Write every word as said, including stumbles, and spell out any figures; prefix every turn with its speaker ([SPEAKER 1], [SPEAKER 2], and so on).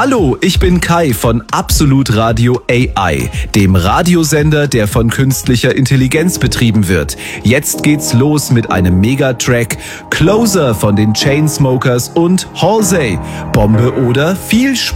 [SPEAKER 1] Hallo, ich bin Kai von Absolut Radio A I, dem Radiosender, der von künstlicher Intelligenz betrieben wird. Jetzt geht's los mit einem Megatrack, Closer von den Chainsmokers und Halsey. Bombe oder viel Spaß?